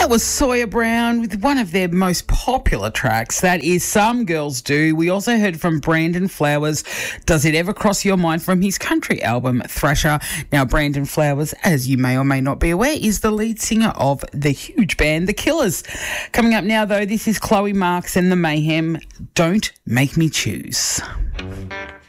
That was Sawyer Brown with one of their most popular tracks. That is Some Girls Do. We also heard from Brandon Flowers, Does It Ever Cross Your Mind, from his country album Thrasher. Now, Brandon Flowers, as you may or may not be aware, is the lead singer of the huge band The Killers. Coming up now, though, this is Chloe Marks and the Mayhem, Don't Make Me Choose.